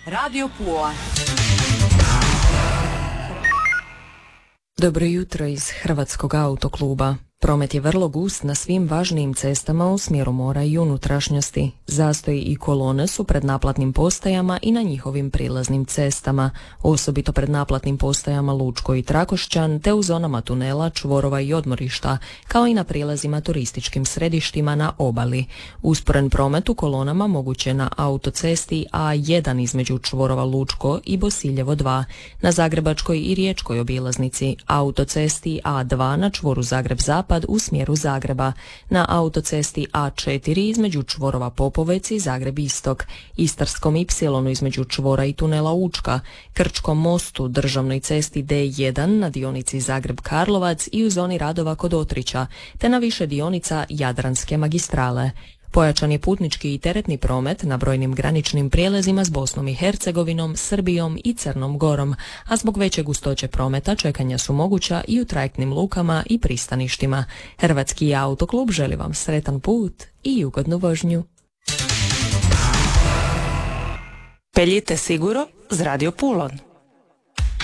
Radio Pula. Dobro jutro iz Hrvatskog autokluba. Promet je vrlo gust na svim važnijim cestama u smjeru mora i unutrašnjosti. Zastoji i kolone su pred naplatnim postajama i na njihovim prilaznim cestama, osobito pred naplatnim postajama Lučko i Trakošćan, te u zonama tunela, čvorova i odmorišta, kao i na prilazima turističkim središtima na obali. Usporen promet u kolonama moguće na autocesti A1 između čvorova Lučko i Bosiljevo 2, na Zagrebačkoj i Riječkoj obilaznici, autocesti A2 na čvoru Zagreb-Zapad u smjeru Zagreba, na autocesti A4 između čvorova Popovec i Zagreb-Istok, Istarskom Y između čvora i tunela Učka, Krčkom mostu, državnoj cesti D1 na dionici Zagreb-Karlovac i u zoni radova kod Otrića, te na više dionica Jadranske magistrale. Pojačan je putnički i teretni promet na brojnim graničnim prijelazima s Bosnom i Hercegovinom, Srbijom i Crnom Gorom, a zbog veće gustoće prometa čekanja su moguća i u trajektnim lukama i pristaništima. Hrvatski autoklub želi vam sretan put i ugodnu vožnju. Peljite siguro z Radio Pulon.